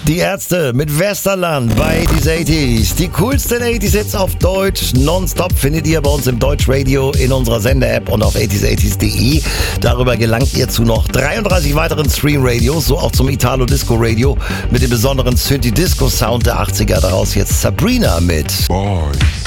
Die Ärzte mit Westerland bei These 80s. Die coolsten 80s Hits auf Deutsch nonstop findet ihr bei uns im Deutschradio in unserer Sender-App und auf 80s80s.de. Darüber gelangt ihr zu noch 33 weiteren Stream-Radios, so auch zum Italo-Disco-Radio mit dem besonderen Synthi-Disco-Sound der 80er. Daraus jetzt Sabrina mit Boy.